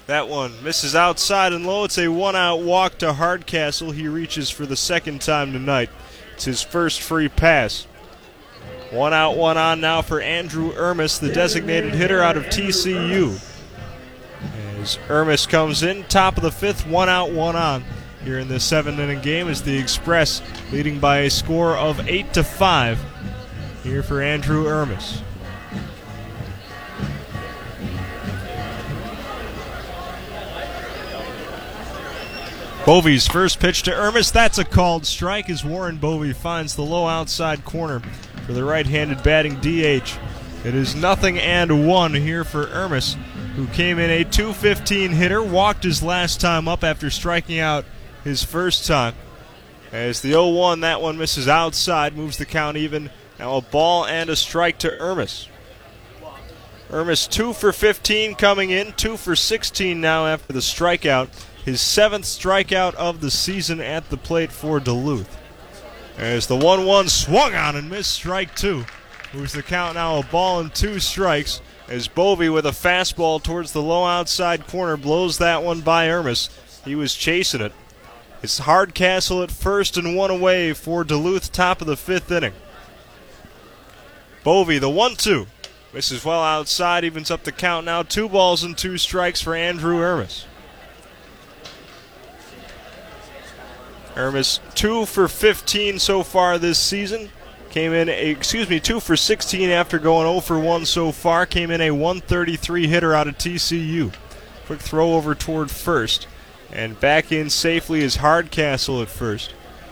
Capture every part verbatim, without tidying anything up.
That one misses outside and low. It's a one-out walk to Hardcastle. He reaches for the second time tonight. It's his first free pass. One out, one on now for Andrew Ermis, the designated hitter out of T C U. As Ermis comes in, top of the fifth, one out, one on. Here in this seven-inning game is the Express leading by a score of eight to five. Here for Andrew Ermis. Bovey's first pitch to Ermis. That's a called strike as Warren Bovey finds the low outside corner for the right-handed batting D H. It is nothing and one here for Ermis, who came in a two fifteen hitter, walked his last time up after striking out his first time. As the oh one, that one misses outside, moves the count even. Now a ball and a strike to Ermis. Ermis two for fifteen coming in, two for sixteen now after the strikeout. His seventh strikeout of the season at the plate for Duluth. As the one one swung on and missed, strike two. Moves the count now a ball and two strikes as Bovey with a fastball towards the low outside corner blows that one by Ermis. He was chasing it. It's Hardcastle at first and one away for Duluth, top of the fifth inning. Bovey, the one two. Misses well outside, evens up the count now. Two balls and two strikes for Andrew Ermis. Ermis two for fifteen so far this season. Came in, a, excuse me, two for sixteen after going oh for one so far. Came in a one thirty-three hitter out of T C U. Quick throw over toward first. And back in safely is Hardcastle at first.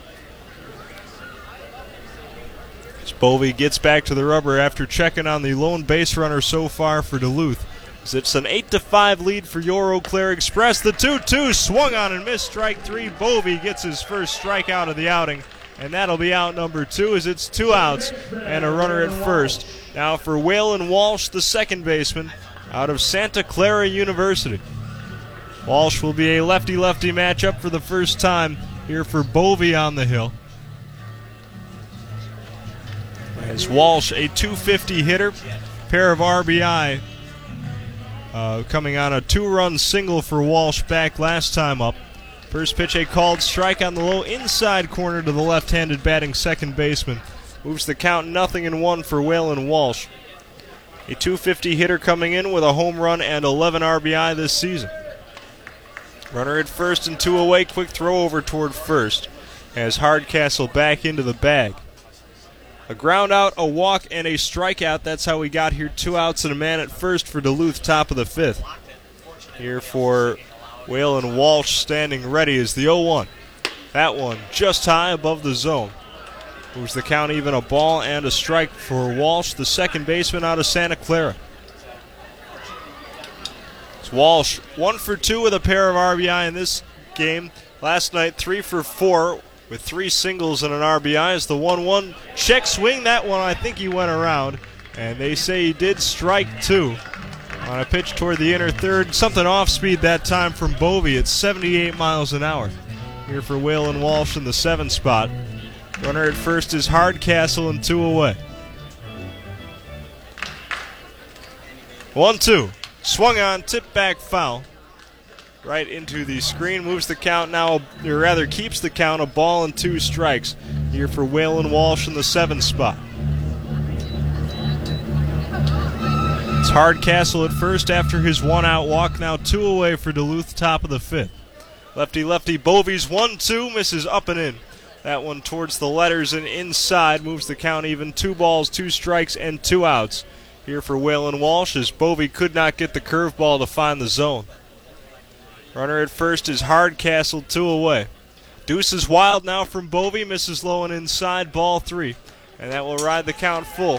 As Bovey gets back to the rubber after checking on the lone base runner so far for Duluth. It's an eight to five lead for your Eau Claire Express. The two two swung on and missed, strike three. Bovey gets his first strikeout of the outing, and that'll be out number two as it's two outs and a runner at first. Now for Waylon Walsh, the second baseman out of Santa Clara University. Walsh will be a lefty-lefty matchup for the first time here for Bovey on the hill. As Walsh, a two fifty hitter, pair of R B I. Uh, coming on a two-run single for Walsh back last time up. First pitch, a called strike on the low inside corner to the left-handed batting second baseman. Moves the count nothing and one for Waylon Walsh. A two fifty hitter coming in with a home run and eleven R B I this season. Runner at first and two away. Quick throw over toward first as Hardcastle back into the bag. A ground out, a walk, and a strikeout. That's how we got here. Two outs and a man at first for Duluth, top of the fifth. Here for Waylon Walsh standing ready is the oh one. That one just high above the zone. Moves the count even, a ball and a strike for Walsh, the second baseman out of Santa Clara. It's Walsh, one for two with a pair of R B I in this game. Last night, three for four. With three singles and an R B I as the one one check swing. That one I think he went around. And they say he did strike two on a pitch toward the inner third. Something off speed that time from Bovey at seventy-eight miles an hour. Here for Waylon Walsh in the seventh spot. Runner at first is Hardcastle and two away. one two. Swung on, tipped back foul. Right into the screen, moves the count now, or rather keeps the count, a ball and two strikes here for Waylon Walsh in the seventh spot. It's Hardcastle at first after his one-out walk, now two away for Duluth, top of the fifth. Lefty-lefty, Bovey's one two, misses up and in. That one towards the letters and inside, moves the count even, two balls, two strikes, and two outs here for Waylon Walsh as Bovey could not get the curveball to find the zone. Runner at first is Hardcastle, two away. Deuce is wild now from Bovey, misses low and inside, ball three. And that will ride the count full.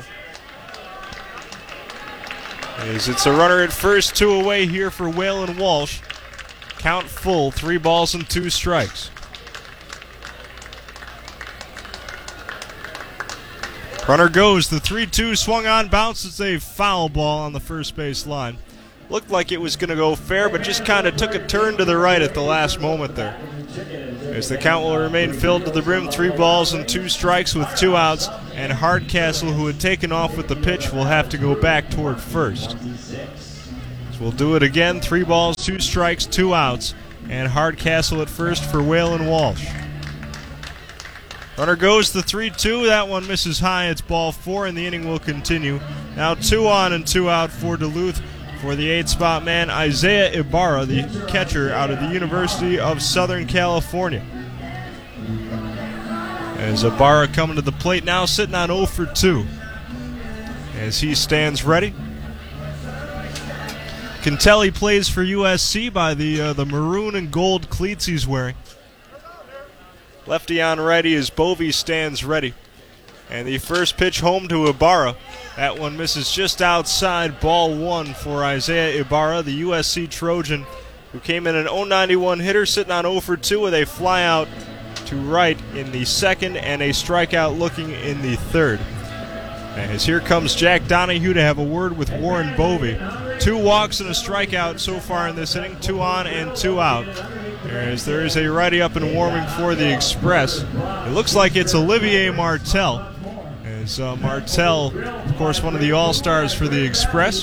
As it's a runner at first, two away here for Waylon Walsh. Count full, three balls and two strikes. Runner goes, the three two swung on, bounces a foul ball on the first base line. Looked like it was going to go fair, but just kind of took a turn to the right at the last moment there. As the count will remain filled to the rim, three balls and two strikes with two outs, and Hardcastle, who had taken off with the pitch, will have to go back toward first. So we'll do it again. Three balls, two strikes, two outs. And Hardcastle at first for Waylon Walsh. Runner goes the three two. That one misses high. It's ball four, and the inning will continue. Now two on and two out for Duluth for the eight-spot man, Isaiah Ibarra, the catcher out of the University of Southern California. As Ibarra coming to the plate now, sitting on oh for two. As he stands ready. Cantelli plays for U S C by the uh, the maroon and gold cleats he's wearing. Lefty on righty as Bovey stands ready. And the first pitch home to Ibarra. That one misses just outside, ball one for Isaiah Ibarra, the U S C Trojan, who came in an oh ninety-one hitter, sitting on oh for two with a fly out to right in the second and a strikeout looking in the third. As here comes Jack Donahue to have a word with Warren Bovey. Two walks and a strikeout so far in this inning, two on and two out. As there is a righty up and warming for the Express. It looks like it's Olivier Martel. As uh, Martel, of course, one of the all-stars for the Express.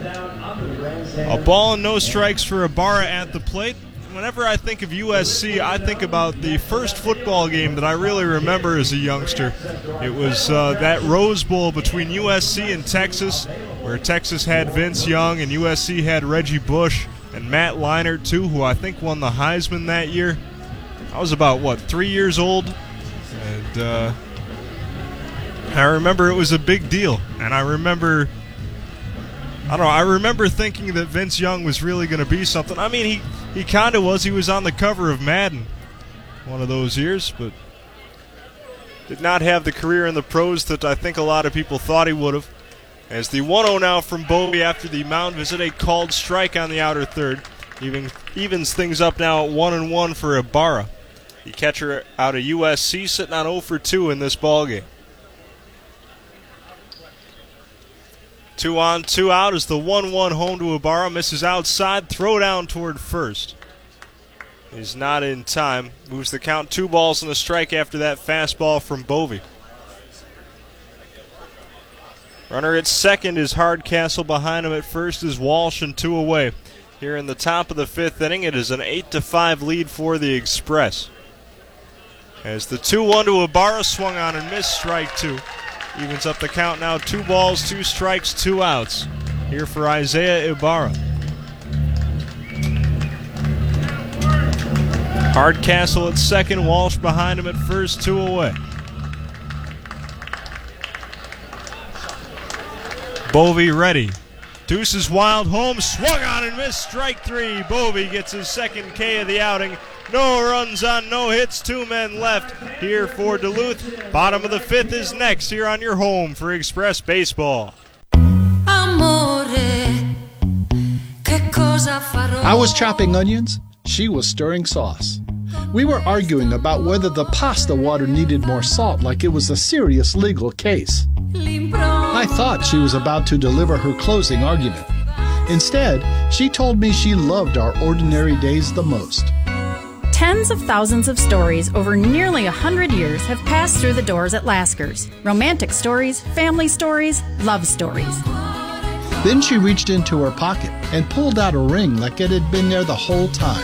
A ball and no strikes for Ibarra at the plate. Whenever I think of U S C, I think about the first football game that I really remember as a youngster. It was uh, that Rose Bowl between U S C and Texas, where Texas had Vince Young and U S C had Reggie Bush and Matt Leinart, too, who I think won the Heisman that year. I was about, what, three years old? And uh, I remember it was a big deal. And I remember... I don't know, I remember thinking that Vince Young was really going to be something. I mean, he, he kind of was. He was on the cover of Madden one of those years, but did not have the career in the pros that I think a lot of people thought he would have. As the one oh now from Bovey after the mound visit, a called strike on the outer third. Even, evens things up now at one and one for Ibarra. The catcher out of U S C sitting on oh for two in this ballgame. Two on, two out as the one one home to Ibarra. Misses outside, throw down toward first. He's not in time. Moves the count two balls and a strike after that fastball from Bovey. Runner at second is Hardcastle. Behind him at first is Walsh, and two away. Here in the top of the fifth inning, it is an eight to five lead for the Express. As the two one to Ibarra, swung on and missed, strike two. Evens up the count now, two balls, two strikes, two outs. Here for Isaiah Ibarra. Hardcastle at second, Walsh behind him at first, two away. Bovey ready. Deuces wild, home, swung on and missed, strike three. Bovey gets his second K of the outing. No runs on, no hits, two men left here for Duluth. Bottom of the fifth is next here on your home for Express Baseball. I was chopping onions, she was stirring sauce. We were arguing about whether the pasta water needed more salt, like it was a serious legal case. I thought she was about to deliver her closing argument. Instead, she told me she loved our ordinary days the most. Tens of thousands of stories over nearly a hundred years have passed through the doors at Lasker's. Romantic stories, family stories, love stories. Then she reached into her pocket and pulled out a ring like it had been there the whole time.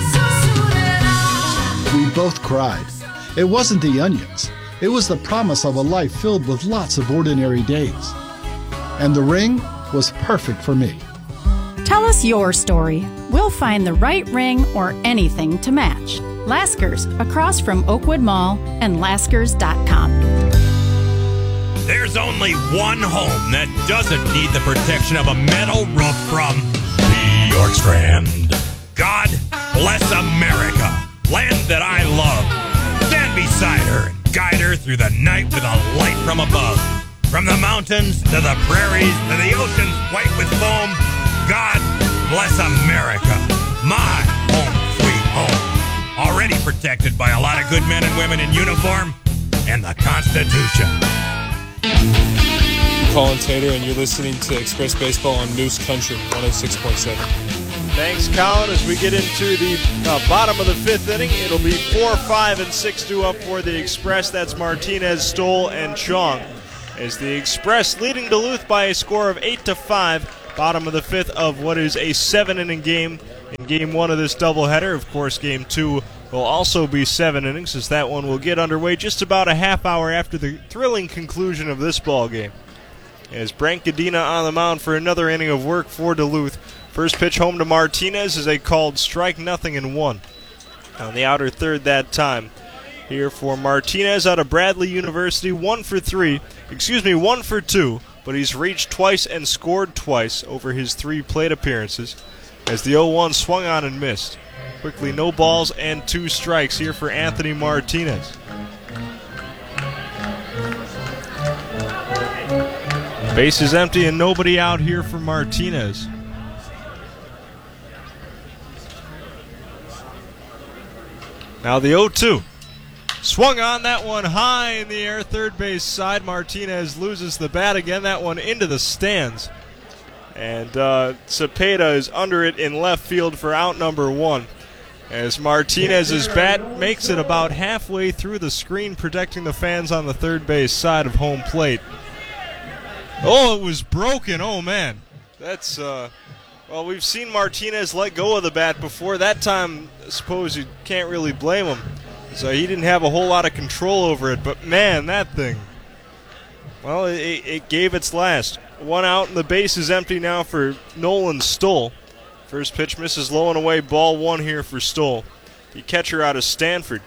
We both cried. It wasn't the onions. It was the promise of a life filled with lots of ordinary days. And the ring was perfect for me. Tell us your story. We'll find the right ring or anything to match. Lasker's, across from Oakwood Mall and Laskers dot com. There's only one home that doesn't need the protection of a metal roof from Bjorkstrand. God bless America, land that I love. Stand beside her and guide her through the night with a light from above. From the mountains to the prairies to the oceans white with foam, God bless America, my home sweet home. Already protected by a lot of good men and women in uniform and the Constitution. I'm Colin Tater, and you're listening to Express Baseball on Moose Country one oh six point seven. Thanks, Colin. As we get into the uh, bottom of the fifth inning, it'll be four, five, and six two up for the Express. That's Martinez, Stoll, and Chong. As the Express leading Duluth by a score of eight to five. Bottom of the fifth of what is a seven-inning game in game one of this doubleheader. Of course, game two will also be seven innings, as that one will get underway just about a half hour after the thrilling conclusion of this ball game. As Brent Gadina on the mound for another inning of work for Duluth. First pitch home to Martinez is a called strike, nothing and one. On the outer third that time. Here for Martinez out of Bradley University, one for three, excuse me, one for two, but he's reached twice and scored twice over his three plate appearances as the oh one swung on and missed. Quickly, no balls and two strikes here for Anthony Martinez. Base is empty and nobody out here for Martinez. Now the oh two. Swung on that one high in the air, third base side. Martinez loses the bat again, that one into the stands. And uh, Cepeda is under it in left field for out number one. As Martinez's bat makes it about halfway through the screen, protecting the fans on the third base side of home plate. Oh, it was broken. Oh, man. That's, uh, well, we've seen Martinez let go of the bat before. That time, I suppose you can't really blame him. So he didn't have a whole lot of control over it, but man, that thing, well, it, it gave its last. One out and the base is empty now for Nolan Stoll. First pitch misses low and away, ball one here for Stoll, the catcher out of Stanford.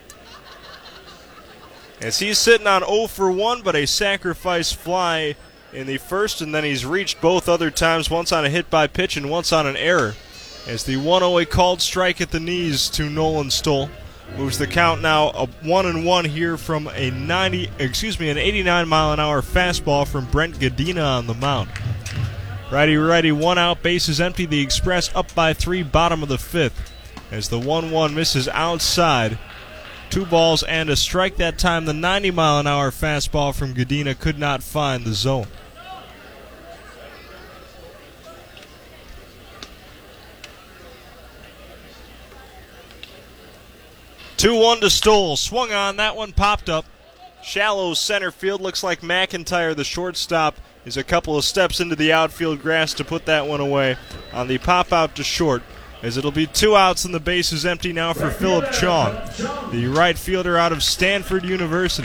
As he's sitting on oh for one, but a sacrifice fly in the first, and then he's reached both other times, once on a hit by pitch and once on an error. As the one oh a called strike at the knees to Nolan Stoll. Moves the count now a one and one here from a ninety, excuse me, an eighty-nine mile an hour fastball from Brent Gadina on the mound. Righty, righty, one out, base is empty. The Express up by three, bottom of the fifth. As the one one misses outside, two balls and a strike. That time the ninety mile an hour fastball from Gadina could not find the zone. two one to Stoll. Swung on. That one popped up. Shallow center field. Looks like McIntyre, the shortstop, is a couple of steps into the outfield grass to put that one away on the pop out to short. As it'll be two outs and the base is empty now for Philip Chong, the right fielder out of Stanford University.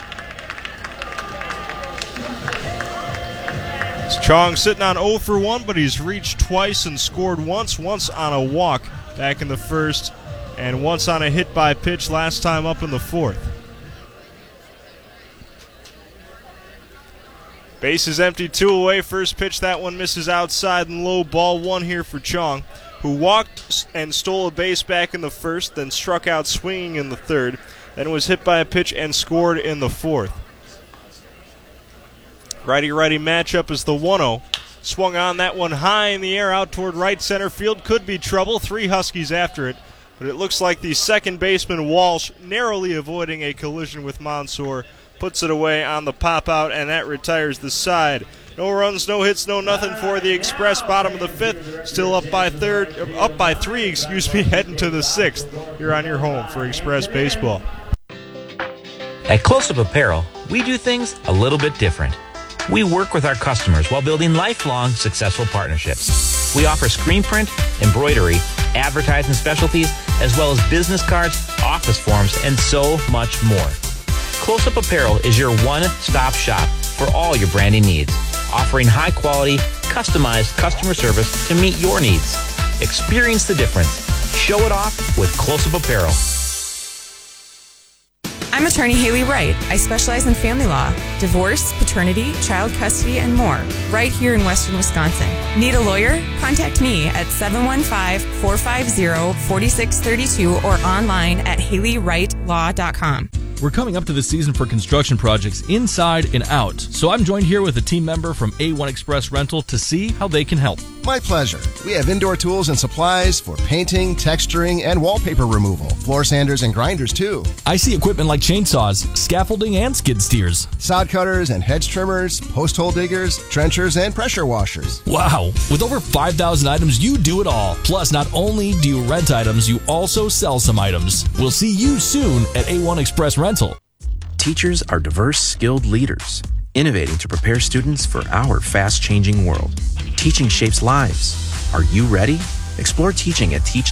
It's Chong sitting on oh for one, but he's reached twice and scored once. Once on a walk back in the first, and once on a hit by pitch last time up in the fourth. Base is empty, two away. First pitch, that one misses outside and low, ball one here for Chong, who walked and stole a base back in the first, then struck out swinging in the third, then was hit by a pitch and scored in the fourth. Righty-righty matchup is the one oh. Swung on, that one high in the air out toward right center field. Could be trouble. Three Huskies after it. But it looks like the second baseman, Walsh, narrowly avoiding a collision with Mansour, puts it away on the pop-out, and that retires the side. No runs, no hits, no nothing for the Express. Bottom of the fifth, still up by third, up by three, excuse me, heading to the sixth. You're on your home for Express Baseball. At Close-Up Apparel, we do things a little bit different. We work with our customers while building lifelong successful partnerships. We offer screen print, embroidery, advertising specialties, as well as business cards, office forms, and so much more. Close-Up Apparel is your one-stop shop for all your branding needs, offering high-quality, customized customer service to meet your needs. Experience the difference. Show it off with Close-Up Apparel. I'm attorney Haley Wright. I specialize in family law, divorce, paternity, child custody, and more, right here in western Wisconsin. Need a lawyer? Contact me at seven one five, four five zero, four six three two or online at haley wright law dot com. We're coming up to the season for construction projects inside and out, so I'm joined here with a team member from A one Express Rental to see how they can help. My pleasure. We have indoor tools and supplies for painting, texturing, and wallpaper removal. Floor sanders and grinders, too. I see equipment like chainsaws, scaffolding, and skid steers. Sod cutters and hedge trimmers, post hole diggers, trenchers, and pressure washers. Wow. With over five thousand items, you do it all. Plus, not only do you rent items, you also sell some items. We'll see you soon at A one Express Rental. Teachers are diverse, skilled leaders, innovating to prepare students for our fast-changing world. Teaching shapes lives. Are you ready? Explore teaching at teach